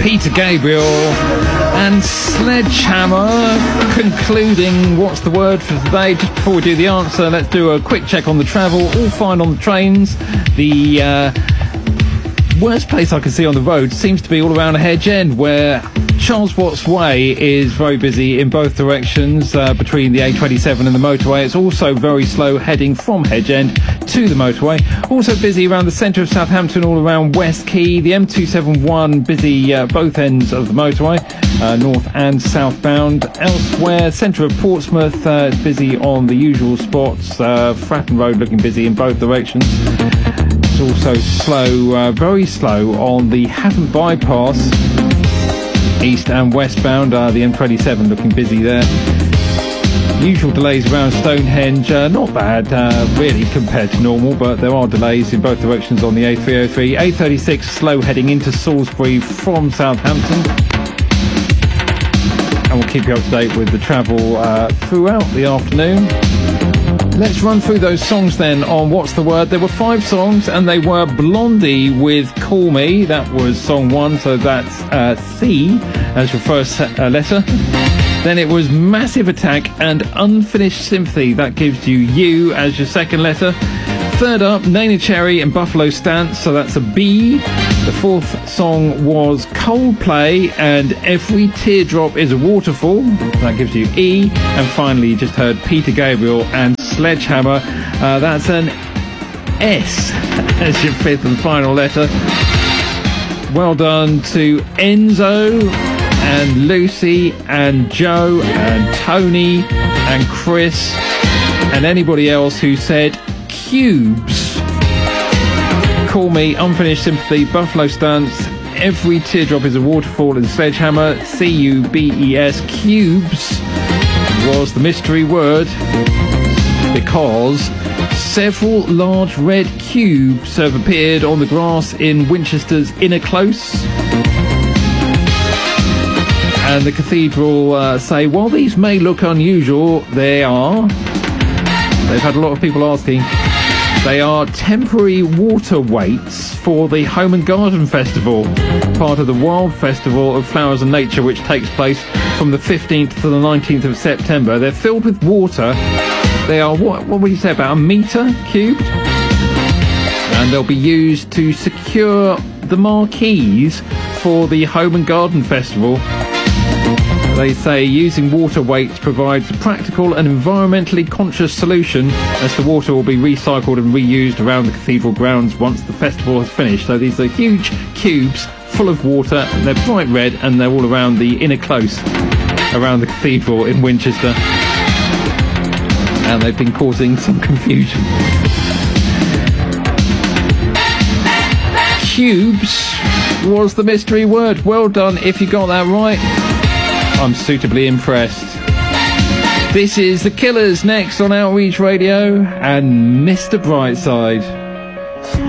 Peter Gabriel and Sledgehammer, concluding What's the Word for today. Just before we do the answer, let's do a quick check on the travel. All fine on the trains. The worst place I can see on the road seems to be all around Hedge End, where Charles Watts Way is very busy in both directions between the A27 and the motorway. It's also very slow heading from Hedge End to the motorway. Also busy around the centre of Southampton, all around West Quay. The M271 busy both ends of the motorway, north and southbound. Elsewhere, centre of Portsmouth busy on the usual spots. Fratton Road looking busy in both directions. It's also slow, very slow on the Havant bypass, east and westbound. The M27 looking busy there. Usual delays around Stonehenge, not bad really compared to normal, but there are delays in both directions on the A303. A36 slow heading into Salisbury from Southampton. And we'll keep you up to date with the travel throughout the afternoon. Let's run through those songs then on What's the Word. There were 5 songs, and they were Blondie with Call Me. That was song 1, so that's C as your first letter. Then it was Massive Attack and Unfinished Sympathy. That gives you U as your second letter. Third up, Nana Cherry and Buffalo Stance, so that's a B. The fourth song was Coldplay and Every Teardrop is a Waterfall. That gives you E. And finally, you just heard Peter Gabriel and Sledgehammer. That's an S as your fifth and final letter. Well done to Enzo and Lucy and Joe and Tony and Chris and anybody else who said Cubes. Call Me, Unfinished Sympathy, Buffalo Stance, Every Teardrop is a Waterfall, and Sledgehammer, C-U-B-E-S. Cubes was the mystery word because several large red cubes have appeared on the grass in Winchester's Inner Close. And the cathedral say, while these may look unusual, they are. They've had a lot of people asking. They are temporary water weights for the Home and Garden Festival, part of the Wild Festival of Flowers and Nature, which takes place from the 15th to the 19th of September. They're filled with water. They are, what would you say, about a metre cubed? And they'll be used to secure the marquees for the Home and Garden Festival. They say using water weights provides a practical and environmentally conscious solution, as the water will be recycled and reused around the cathedral grounds once the festival has finished. So these are huge cubes full of water, and they're bright red, and they're all around the inner close around the cathedral in Winchester. And they've been causing some confusion. Cubes was the mystery word. Well done if you got that right. I'm suitably impressed. This is The Killers next on Outreach Radio and Mr. Brightside.